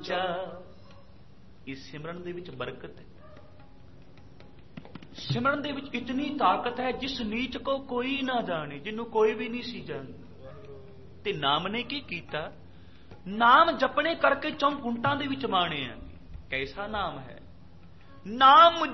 ਉੱਚਾ। ਇਸ ਸਿਮਰਨ ਦੇ ਵਿੱਚ ਬਰਕਤ ਹੈ। ਸਿਮਰਨ ਦੇ ਵਿੱਚ ਇਤਨੀ ਤਾਕਤ ਹੈ ਜਿਸ ਨੀਚ ਕੋ ਕੋਈ ਨਾ ਜਾਣੇ, ਜਿਹਨੂੰ ਕੋਈ ਵੀ ਨਹੀਂ ਸੀ ਜਾਣਦਾ। ਤੇ ਨਾਮ ਨੇ ਕੀ ਕੀਤਾ? ਨਾਮ ਜਪਣੇ ਕਰਕੇ ਚੌਂ ਕੁੰਟਾਂ ਦੇ ਵਿੱਚ ਮਾਣਿਆ। ਕੈਸਾ ਨਾਮ ਹੈ? ਨਾਮ